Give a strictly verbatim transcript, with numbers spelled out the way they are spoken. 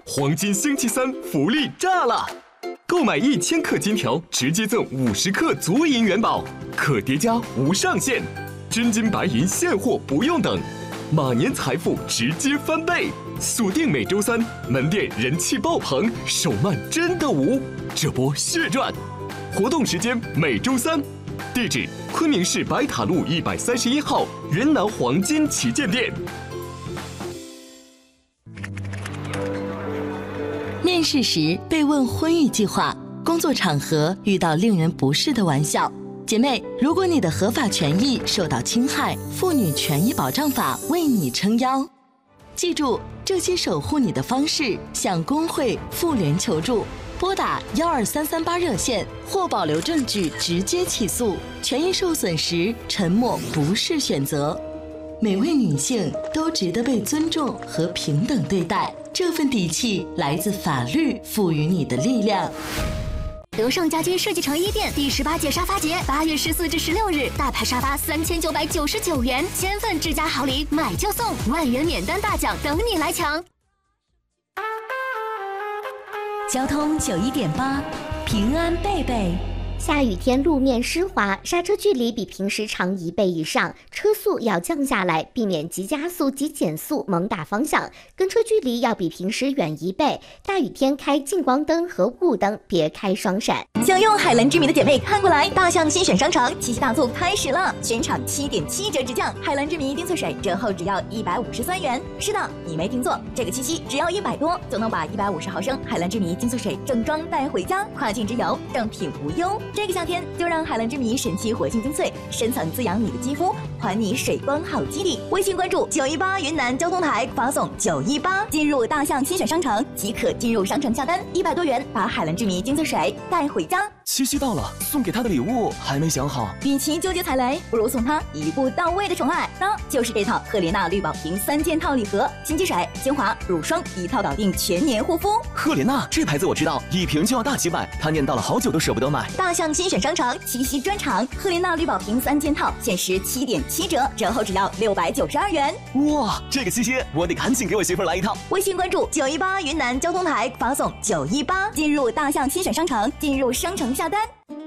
黄金星期三福利炸了！购买一千克金条，直接赠五十克足银元宝，可叠加无上限，真金白银现货不用等，马年财富直接翻倍！锁定每周三，门店人气爆棚，手慢真的无，这波血赚！活动时间每周三，地址昆明市白塔路一百三十一号云南黄金旗舰店。 面试时被问婚育计划，工作场合遇到令人不适的玩笑。姐妹，如果你的合法权益受到侵害，妇女权益保障法为你撑腰。记住，这些守护你的方式，向工会、妇联求助，拨打幺二三三八热线或保留证据直接起诉。权益受损时，沉默不是选择。每位女性都值得被尊重和平等对待，这份底气来自法律赋予你的力量。 德胜家居设计城一店第十八届沙发节，八月十四至十六日，大牌沙发三千九百九十九元，千份智家好礼，买就送，万元免单大奖等你来抢。 交通九一点八，平安贝贝。 下雨天路面湿滑，刹车距离比平时长一倍以上，车速要降下来，避免急加速、急减速、猛打方向。跟车距离要比平时远一倍。大雨天开近光灯和雾灯，别开双闪。 想用海蓝之谜的姐妹看过来，大象新选商场七夕大促开始了，全场七点七折直降，海蓝之谜丁脆水折后只要一百五十三元。是的，你没听错，这个七夕只要一百多就能把一百五十毫升海蓝之谜丁脆水正装带回家，跨境之游正品无忧。这个夏天就让海蓝之谜神奇活性精粹深层滋养你的肌肤，还你水光好肌理。微信关注九一八云南交通台，发送九一八进入大象新选商城即可进入商城下单，一百多元把海蓝之谜精粹水带回家。 七夕到了，送给他的礼物还没想好， 与其纠结踩雷，不如送他一步到位的宠爱，那就是这套赫莲娜绿宝瓶三件套礼盒，新机水、精华、乳霜一套搞定全年护肤。 赫莲娜这牌子我知道，一瓶就要大几百，他念叨了好久都舍不得买。 大象新选商城七夕专场，赫莲娜绿宝瓶三件套限时七点七折，折后只要六百九十二元。 哇，这个七夕我得赶紧给我媳妇来一套。 微信关注九一八云南交通台，发送九一八进入大象新选商城，进入商城下单。